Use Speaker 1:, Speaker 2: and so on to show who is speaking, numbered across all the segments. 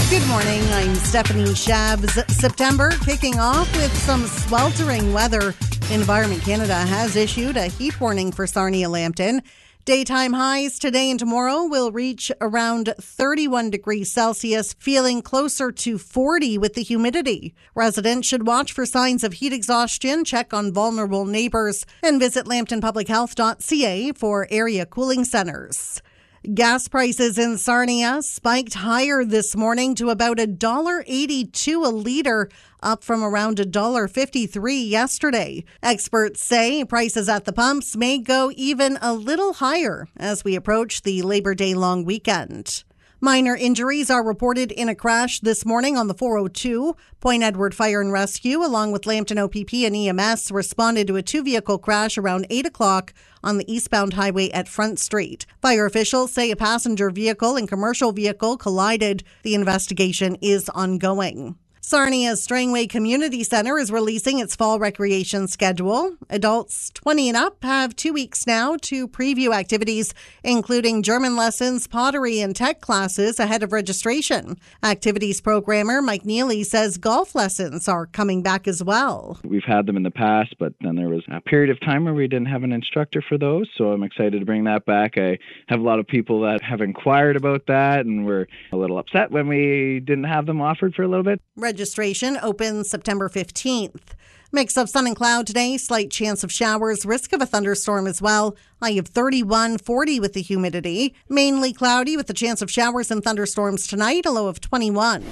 Speaker 1: Good morning, I'm Stephanie Shabs. September kicking off with some sweltering weather. Environment Canada has issued a heat warning for Sarnia-Lambton. Daytime highs today and tomorrow will reach around 31 degrees Celsius, feeling closer to 40 with the humidity. Residents should watch for signs of heat exhaustion, check on vulnerable neighbors, and visit lambtonpublichealth.ca for area cooling centers. Gas prices in Sarnia spiked higher this morning to about $1.82 a litre, up from around $1.53 yesterday. Experts say prices at the pumps may go even a little higher as we approach the Labor Day long weekend. Minor injuries are reported in a crash this morning on the 402. Point Edward Fire and Rescue, along with Lambton OPP and EMS, responded to a two-vehicle crash around 8 o'clock on the eastbound highway at Front Street. Fire officials say a passenger vehicle and commercial vehicle collided. The investigation is ongoing. Sarnia's Strangway Community Centre is releasing its fall recreation schedule. Adults 20 and up have 2 weeks now to preview activities, including German lessons, pottery, and tech classes ahead of registration. Activities programmer Mike Neely says golf lessons are coming back as well.
Speaker 2: We've had them in the past, but then there was a period of time where we didn't have an instructor for those, so I'm excited to bring that back. I have a lot of people that have inquired about that, and were a little upset when we didn't have them offered for a little bit.
Speaker 1: Registration opens September 15th. Mix of sun and cloud today, slight chance of showers, risk of a thunderstorm as well. High of 31, 40 with the humidity. Mainly cloudy with the chance of showers and thunderstorms tonight, a low of 21.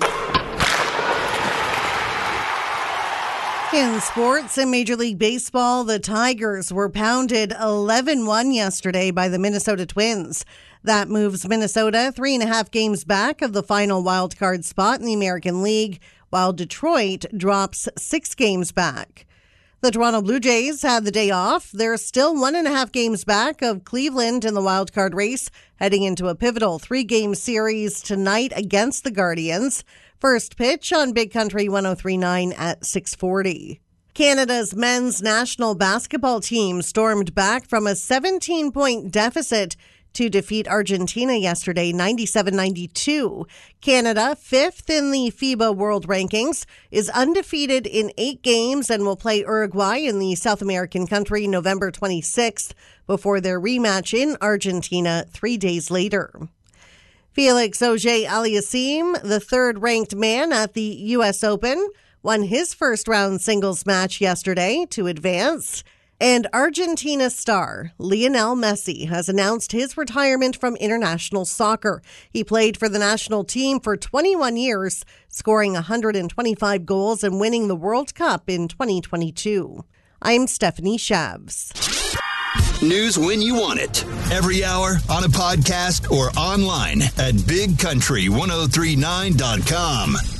Speaker 1: In sports, in Major League Baseball, the Tigers were pounded 11-1 yesterday by the Minnesota Twins. That moves Minnesota 3.5 games back of the final wildcard spot in the American League, while Detroit drops 6 games back. The Toronto Blue Jays had the day off. They're still 1.5 games back of Cleveland in the wildcard race, heading into a pivotal 3-game series tonight against the Guardians. First pitch on Big Country 103.9 at 6:40. Canada's men's national basketball team stormed back from a 17-point deficit to defeat Argentina yesterday, 97-92. Canada, 5th in the FIBA World Rankings, is undefeated in 8 games and will play Uruguay in the South American country November 26th before their rematch in Argentina 3 days later. Felix Auger-Aliassime, the third-ranked man at the U.S. Open, won his first-round singles match yesterday to advance. And Argentina star Lionel Messi has announced his retirement from international soccer. He played for the national team for 21 years, scoring 125 goals and winning the World Cup in 2022. I'm Stephanie Shabs.
Speaker 3: News when you want it. Every hour on a podcast or online at bigcountry1039.com.